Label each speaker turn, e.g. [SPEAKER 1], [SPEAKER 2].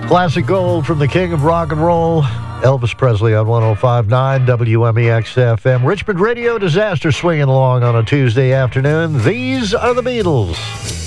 [SPEAKER 1] Classic gold from the king of rock and roll, Elvis Presley on 105.9 WMEX FM. Richmond Radio Disaster swinging along on a Tuesday afternoon. These are the Beatles.